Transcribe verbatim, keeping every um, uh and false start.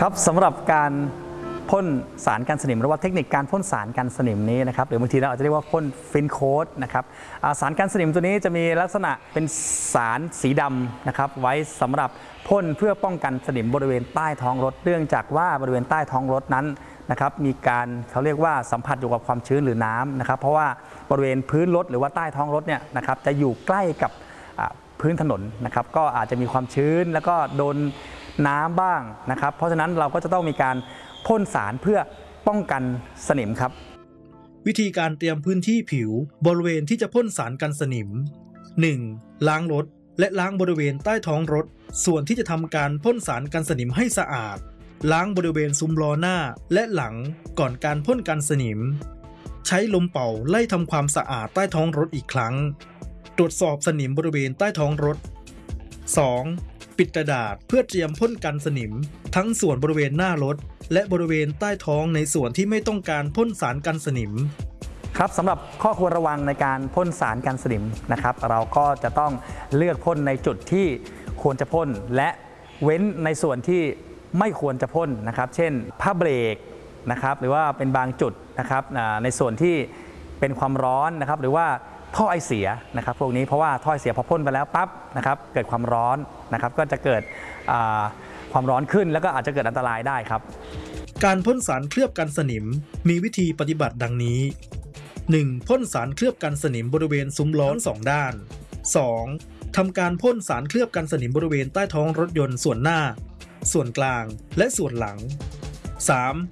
ครับสำหรับการพ่นสารกันสนิมหรือว่าเทคนิคการพ่นสารกันสนิมนี้นะครับหรือบางทีเราอาจจะเรียกว่าพ่นฟินโค้ดนะครับสารกันสนิมตัวนี้จะมีลักษณะเป็นสารสีดำนะครับไว้สำหรับพ่นเพื่อป้องกันสนิมบริเวณใต้ท้องรถเนื่องจากว่าบริเวณใต้ท้องรถนั้นนะครับมีการเขาเรียกว่าสัมผัสอยู่กับความชื้นหรือน้ำนะครับเพราะว่าบริเวณพื้นรถหรือว่าใต้ท้องรถเนี่ยนะครับจะอยู่ใกล้กับพื้นถนนนะครับก็อาจจะมีความชื้นแล้วก็โดนน้ำบ้างนะครับเพราะฉะนั้นเราก็จะต้องมีการพ่นสารเพื่อป้องกันสนิมครับวิธีการเตรียมพื้นที่ผิวบริเวณที่จะพ่นสารกันสนิม หนึ่ง. ล้างรถและล้างบริเวณใต้ท้องรถส่วนที่จะทำการพ่นสารกันสนิมให้สะอาดล้างบริเวณซุ้มล้อหน้าและหลังก่อนการพ่นกันสนิมใช้ลมเป่าไล่ทำความสะอาดใต้ท้องรถอีกครั้งตรวจสอบสนิมบริเวณใต้ท้องรถ สอง. ปิดกระดาษเพื่อเตรียมพ่นกันสนิมทั้งส่วนบริเวณหน้ารถและบริเวณใต้ท้องในส่วนที่ไม่ต้องการพ่นสารกันสนิมครับสำหรับข้อควรระวังในการพ่นสารกันสนิมนะครับเราก็จะต้องเลือกพ่นในจุดที่ควรจะพ่นและเว้นในส่วนที่ไม่ควรจะพ่นนะครับเช่นผ้าเบรกนะครับหรือว่าเป็นบางจุดนะครับในส่วนที่เป็นความร้อนนะครับหรือว่าท่อไอเสียนะครับพวกนี้เพราะว่าท่อไอเสียพอพ่นไปแล้วปั๊บนะครับเกิดความร้อนนะครับก็จะเกิดความร้อนขึ้นแล้วก็อาจจะเกิดอันตรายได้ครับการพ่นสารเคลือบกันสนิมมีวิธีปฏิบัติดังนี้ หนึ่ง. พ่นสารเคลือบกันสนิมบริเวณซุ้มล้อทั้งสองด้าน สอง. ทำการพ่นสารเคลือบกันสนิมบริเวณใต้ท้องรถยนต์ส่วนหน้าส่วนกลางและส่วนหลัง สาม.